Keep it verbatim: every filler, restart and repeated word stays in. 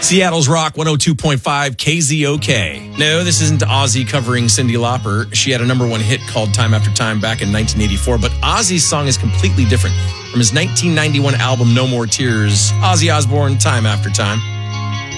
Seattle's Rock one oh two point five K Z O K. No, this isn't Ozzy covering Cyndi Lauper. She had a number one hit called Time After Time back in nineteen eighty-four, but Ozzy's song is completely different. From his nineteen ninety-one album No More Tears, Ozzy Osbourne, Time After Time.